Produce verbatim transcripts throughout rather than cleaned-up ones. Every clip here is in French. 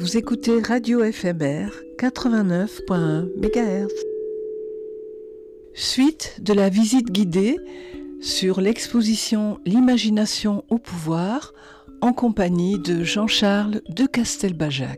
Vous écoutez Radio F M R quatre-vingt-neuf point un mégahertz. Suite de la visite guidée sur l'exposition L'imagination au pouvoir en compagnie de Jean-Charles de Castelbajac.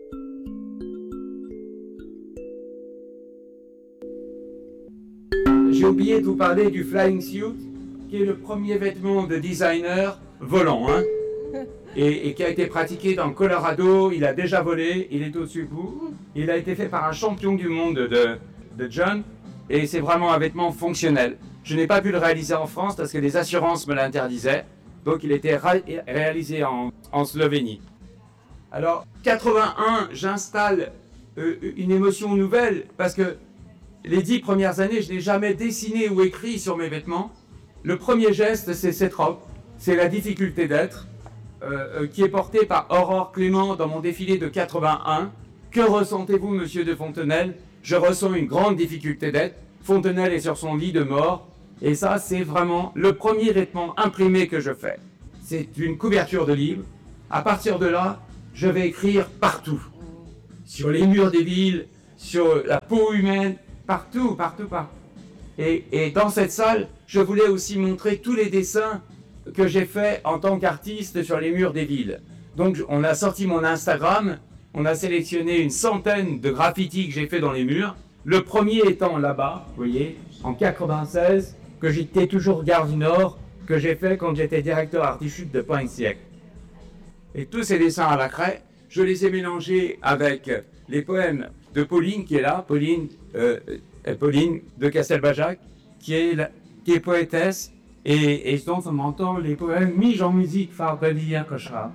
J'ai oublié de vous parler du flying suit, qui est le premier vêtement de designer volant, hein, et, et qui a été pratiqué dans le Colorado. Il a déjà volé, il est au-dessus de vous. Il a été fait par un champion du monde de, de John, et c'est vraiment un vêtement fonctionnel. Je n'ai pas pu le réaliser en France parce que les assurances me l'interdisaient, donc il a été ré- réalisé en, en Slovénie. Alors, quatre-vingt-un, j'installe euh, une émotion nouvelle, parce que les dix premières années, je n'ai jamais dessiné ou écrit sur mes vêtements. Le premier geste, c'est cette robe. C'est la difficulté d'être, euh, euh, qui est portée par Aurore Clément dans mon défilé de quatre-vingt-un. Que ressentez-vous, monsieur de Fontenelle? Je ressens une grande difficulté d'être. Fontenelle est sur son lit de mort. Et ça, c'est vraiment le premier vêtement imprimé que je fais. C'est une couverture de livre. À partir de là, je vais écrire partout. Sur les murs des villes, sur la peau humaine, partout, partout, partout. Et, et dans cette salle, je voulais aussi montrer tous les dessins que j'ai faits en tant qu'artiste sur les murs des villes. Donc on a sorti mon Instagram, on a sélectionné une centaine de graffitis que j'ai fait dans les murs. Le premier étant là-bas, vous voyez, en quatre-vingt-seize, que j'étais toujours Gare du Nord, que j'ai fait quand j'étais directeur artistique de Point Siècle. Et tous ces dessins à la craie, je les ai mélangés avec les poèmes de Pauline qui est là, Pauline, euh, Pauline de Castelbajac, qui est, la, qui est poétesse, et, et dont on entend les poèmes mis en musique par Bélien Cochard.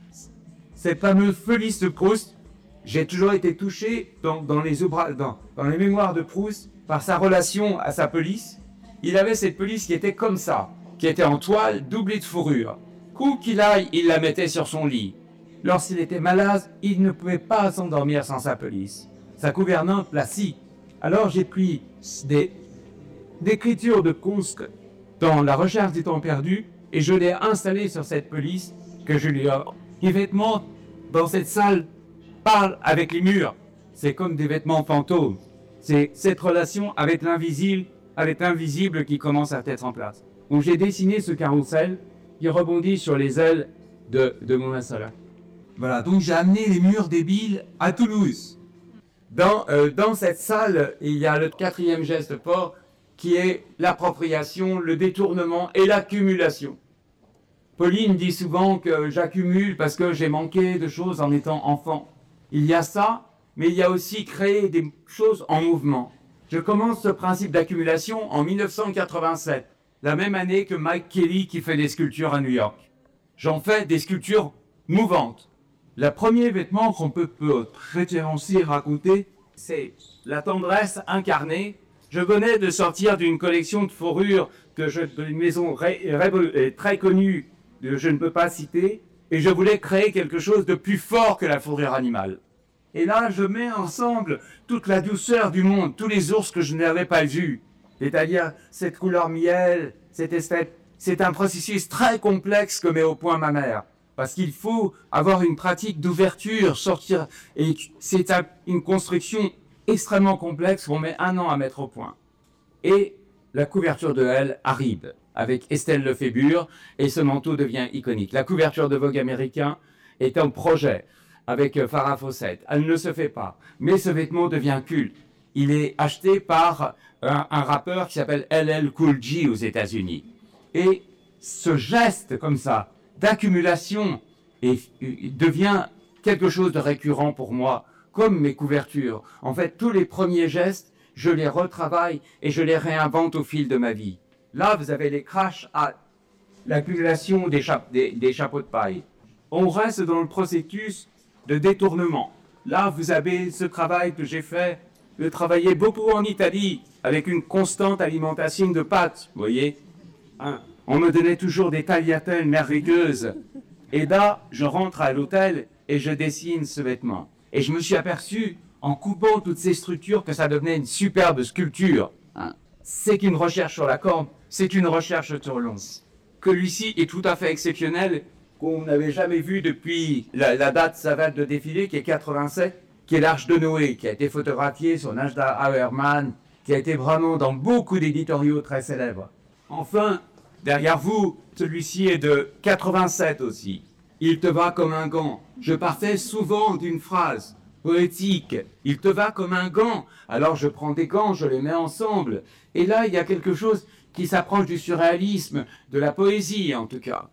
Cette fameuse Felice de Proust, j'ai toujours été touché dans, dans, les ouvra- dans, dans les mémoires de Proust par sa relation à sa pelisse. Il avait cette pelisse qui était comme ça, qui était en toile doublée de fourrure. Où qu'il aille, il la mettait sur son lit. Lorsqu'il était malade, il ne pouvait pas s'endormir sans sa pelisse. Sa gouvernante l'a scie. Alors j'ai pris des d'écritures de Proust dans La recherche du temps perdu et je l'ai installé sur cette pelisse que je lui ai. Les vêtements dans cette salle parlent avec les murs. C'est comme des vêtements fantômes. C'est cette relation avec l'invisible, avec l'invisible qui commence à être en place. Donc j'ai dessiné ce carrousel qui rebondit sur les ailes de, de mon installeur. Voilà, donc j'ai amené les murs des villes à Toulouse. Dans, euh, dans cette salle, il y a le quatrième geste fort qui est l'appropriation, le détournement et l'accumulation. Pauline dit souvent que j'accumule parce que j'ai manqué de choses en étant enfant. Il y a ça, mais il y a aussi créer des choses en mouvement. Je commence ce principe d'accumulation en dix-neuf cent quatre-vingt-sept, la même année que Mike Kelly qui fait des sculptures à New York. J'en fais des sculptures mouvantes. Le premier vêtement qu'on peut, peut référencier, raconter, c'est la tendresse incarnée. Je venais de sortir d'une collection de fourrures que je, d'une maison ré, ré, très connue, que je ne peux pas citer, et je voulais créer quelque chose de plus fort que la fourrure animale. Et là, je mets ensemble toute la douceur du monde, tous les ours que je n'avais pas vus, c'est-à-dire cette couleur miel, cette espèce. C'est un processus très complexe que met au point ma mère. Parce qu'il faut avoir une pratique d'ouverture, sortir, et c'est une construction extrêmement complexe qu'on met un an à mettre au point. Et la couverture de Elle arrive avec Estelle Lefébure et ce manteau devient iconique. La couverture de Vogue américain est un projet avec Farrah Fawcett. Elle ne se fait pas, mais ce vêtement devient culte. Il est acheté par un, un rappeur qui s'appelle L L Cool J aux États-Unis. Et ce geste comme ça, d'accumulation, et, et devient quelque chose de récurrent pour moi, comme mes couvertures. En fait, tous les premiers gestes, je les retravaille et je les réinvente au fil de ma vie. Là, vous avez les crashs à l'accumulation des, cha- des, des chapeaux de paille. On reste dans le processus de détournement. Là, vous avez ce travail que j'ai fait, de travailler beaucoup en Italie, avec une constante alimentation de pâtes, vous voyez, hein. On me donnait toujours des tagliatelles merveilleuses. Et là, je rentre à l'hôtel et je dessine ce vêtement. Et je me suis aperçu, en coupant toutes ces structures, que ça devenait une superbe sculpture. Hein. C'est qu'une recherche sur la corde, c'est une recherche sur l'once. Celui-ci est tout à fait exceptionnel, qu'on n'avait jamais vu depuis la, la date savante de défilé, qui est quatre-vingt-sept, qui est l'Arche de Noé, qui a été photographiée sur Najda Auermann, qui a été vraiment dans beaucoup d'éditoriaux très célèbres. Enfin, derrière vous, celui-ci est de quatre-vingt-sept aussi. Il te va comme un gant. Je partais souvent d'une phrase poétique. Il te va comme un gant. Alors je prends des gants, je les mets ensemble. Et là, il y a quelque chose qui s'approche du surréalisme, de la poésie en tout cas.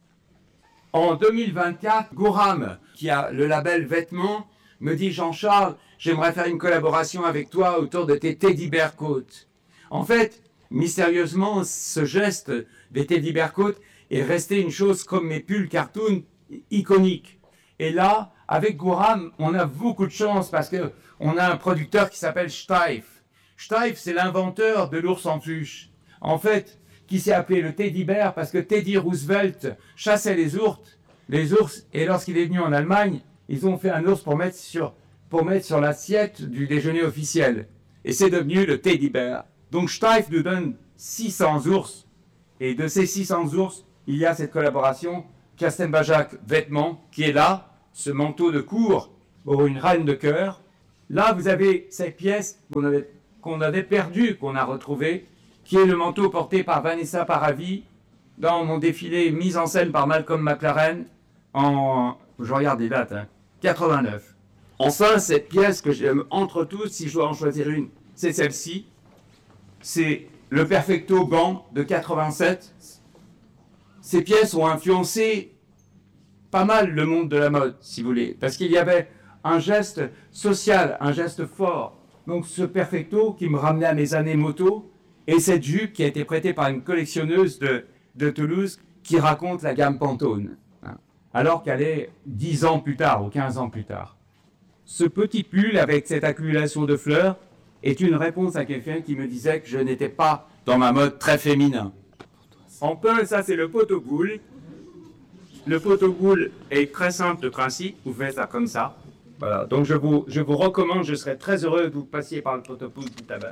En deux mille vingt-quatre, Gouram, qui a le label Vêtements, me dit « Jean-Charles, j'aimerais faire une collaboration avec toi autour de tes Teddy Bear Coats. » En fait, mystérieusement, ce geste des Teddy Bear Coats est resté une chose comme mes pulls cartoon iconiques. Et là, avec Gouram, on a beaucoup de chance parce qu'on a un producteur qui s'appelle Steiff. Steiff, c'est l'inventeur de l'ours en peluche. En fait, qui s'est appelé le Teddy Bear parce que Teddy Roosevelt chassait les ours, les ours, et lorsqu'il est venu en Allemagne, ils ont fait un ours pour mettre sur, pour mettre sur l'assiette du déjeuner officiel. Et c'est devenu le Teddy Bear. Donc Steiff nous donne six cents ours. Et de ces six cents ours, il y a cette collaboration Castelbajac Vêtements qui est là, ce manteau de cour pour une reine de cœur. Là, vous avez cette pièce qu'on avait, qu'on avait perdue, qu'on a retrouvée, qui est le manteau porté par Vanessa Paradis dans mon défilé mis en scène par Malcolm McLaren en, je regarde les dates, hein, quatre-vingt-neuf. Enfin, cette pièce que j'aime entre tous, si je dois en choisir une, c'est celle-ci. C'est le Perfecto Gant de quatre-vingt-sept. Ces pièces ont influencé pas mal le monde de la mode, si vous voulez, parce qu'il y avait un geste social, un geste fort. Donc ce Perfecto qui me ramenait à mes années moto, et cette jupe qui a été prêtée par une collectionneuse de, de Toulouse qui raconte la gamme Pantone, hein, alors qu'elle est dix ans plus tard ou quinze ans plus tard. Ce petit pull avec cette accumulation de fleurs est une réponse à quelqu'un qui me disait que je n'étais pas dans ma mode très féminin. Enfin, ça c'est le pot-au-boule. Le pot-au-boule est très simple de principe, vous faites ça comme ça. Voilà, donc je vous, je vous recommande, je serais très heureux que vous passiez par le pot-au-boule tout à l'heure.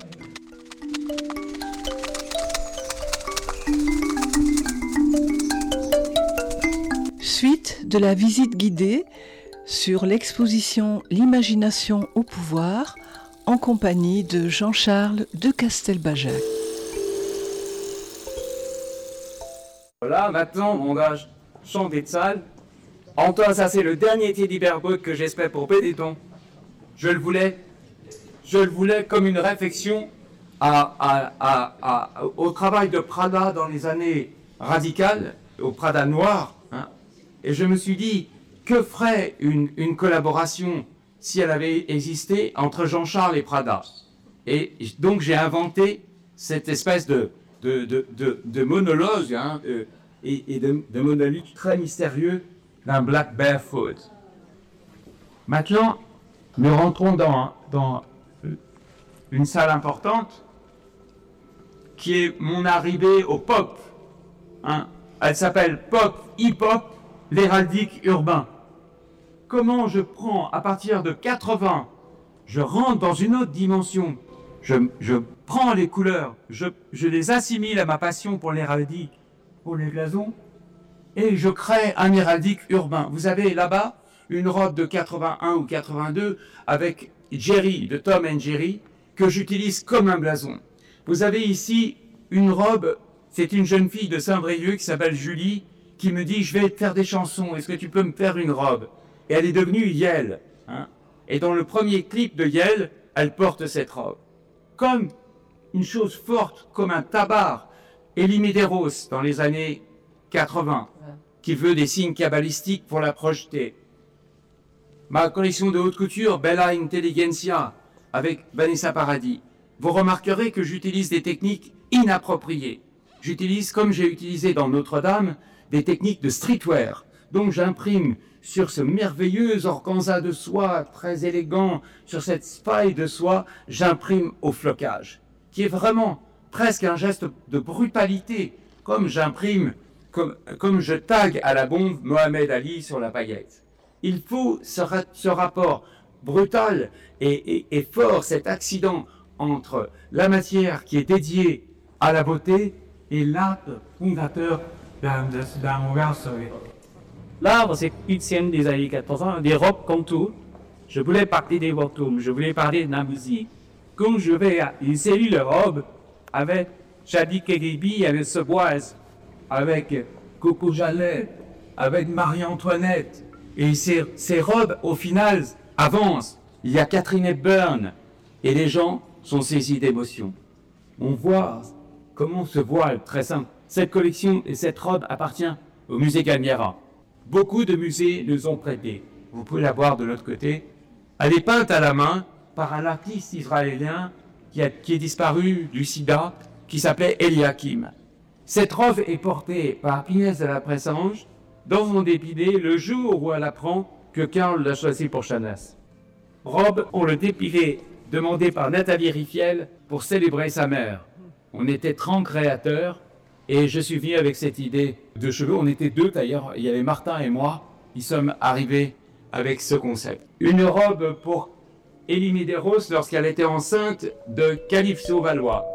Suite de la visite guidée sur l'exposition L'imagination au pouvoir en compagnie de Jean-Charles de Castelbajac. Voilà, maintenant on va changer de salle. Antoine, ça c'est le dernier Teddy Bear Coat que j'espère pour Bénéton. Je le voulais, je le voulais comme une réflexion à, à, à, à, au travail de Prada dans les années radicales, au Prada noir. Hein. Et je me suis dit, que ferait une, une collaboration si elle avait existé entre Jean-Charles et Prada? Et donc j'ai inventé cette espèce de, de, de, de, de monologue hein, euh, et, et de, de monologue très mystérieux d'un Black Barefoot. Maintenant, nous rentrons dans, dans une salle importante qui est mon arrivée au pop. Hein. Elle s'appelle Pop, Hip-Hop, l'héraldique urbain. Comment je prends à partir de quatre-vingts, je rentre dans une autre dimension, je, je prends les couleurs, je, je les assimile à ma passion pour l'héraldique, pour les blasons, et je crée un héraldique urbain. Vous avez là-bas une robe de quatre-vingt-un ou quatre-vingt-deux avec Jerry, de Tom and Jerry, que j'utilise comme un blason. Vous avez ici une robe, c'est une jeune fille de Saint-Brieuc qui s'appelle Julie, qui me dit « Je vais te faire des chansons, est-ce que tu peux me faire une robe ?» Et elle est devenue Yel. Hein. Et dans le premier clip de Yel, elle porte cette robe. Comme une chose forte, comme un tabar. Elie Medeiros, dans les années quatre-vingts, qui veut des signes cabalistiques pour la projeter. Ma collection de haute couture, Bella Intelligentsia, avec Vanessa Paradis. Vous remarquerez que j'utilise des techniques inappropriées. J'utilise, comme j'ai utilisé dans Notre-Dame, des techniques de streetwear. Donc j'imprime sur ce merveilleux organza de soie, très élégant, sur cette faille de soie, j'imprime au flocage, qui est vraiment presque un geste de brutalité, comme j'imprime, comme, comme je tag à la bombe Mohamed Ali sur la paillette. Il faut ce, ra ce rapport brutal et, et, et fort, cet accident entre la matière qui est dédiée à la beauté et l'acte fondateur d'un regard soviétique. Là, c'est une scène des années quatre-vingts, des robes contours. Je voulais parler des rotumes, je voulais parler de la musique. Quand je vais à une série de robes avec Shadi Keribi, avec Seboise, avec Coco Jallet, avec Marie-Antoinette. Et ces, ces robes, au final, avancent. Il y a Catherine Hepburn. Et les gens sont saisis d'émotion. On voit comment se voile, très simple. Cette collection et cette robe appartient au musée Galmiera. Beaucoup de musées nous ont prêté. Vous pouvez la voir de l'autre côté. Elle est peinte à la main par un artiste israélien qui, a, qui est disparu du sida, qui s'appelait Eliakim. Cette robe est portée par Inès de la Pressange dans son dépilé le jour où elle apprend que Karl l'a choisi pour Chanès. Robe, on le dépilé demandé par Nathalie Riffiel pour célébrer sa mère. On était trente créateurs et je suis venu avec cette idée de cheveux. On était deux d'ailleurs, il y avait Martin et moi. Ils sommes arrivés avec ce concept. Une robe pour Élie Medeiros lorsqu'elle était enceinte de Calypso Valois.